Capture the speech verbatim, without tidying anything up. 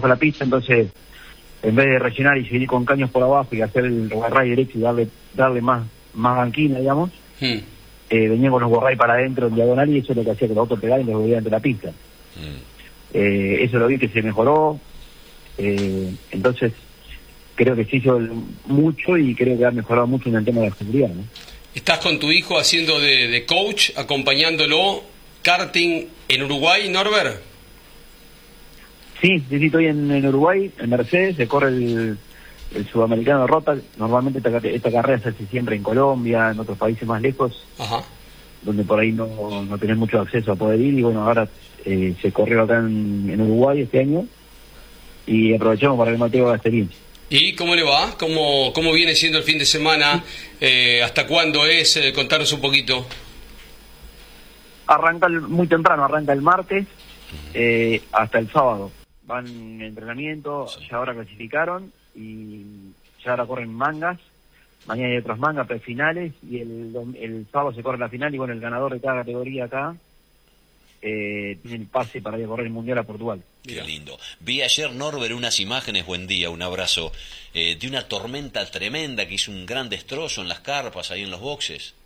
la pista, entonces en vez de rellenar y seguir con caños por abajo y hacer el guarray derecho y darle darle más más banquina, digamos, Hmm. eh, venía con los guarray para adentro en diagonal y eso es lo que hacía que los autos pegaran y los volvían de la pista. Mm. Eh, eso lo vi que se mejoró, eh, entonces creo que se hizo el- mucho y creo que ha mejorado mucho en el tema de la seguridad, ¿no? ¿Estás con tu hijo haciendo de, de coach, acompañándolo, karting en Uruguay, Norbert? Sí, sí, sí, estoy en, en Uruguay, en Mercedes, se corre el, el sudamericano de Rota. Normalmente esta, cate- esta carrera se hace siempre en Colombia, en otros países más lejos, Ajá. donde por ahí no, no tenés mucho acceso a poder ir, y bueno, ahora eh, se corrió acá en, en Uruguay este año, y aprovechamos para que Mateo haga experiencia. ¿Y cómo le va? ¿Cómo, cómo viene siendo el fin de semana? Eh, ¿Hasta cuándo es? Eh, contanos un poquito. Arranca el- muy temprano, arranca el martes eh, hasta el sábado. Van en entrenamiento, ya ahora clasificaron y ya ahora corren mangas. Mañana hay otras mangas prefinales y el, dom- el sábado se corre la final y bueno, el ganador de cada categoría acá eh, tiene el pase para ir a correr el Mundial a Portugal. Qué lindo. Vi ayer, Norbert, unas imágenes, buen día, un abrazo, eh, de una tormenta tremenda que hizo un gran destrozo en las carpas, ahí en los boxes.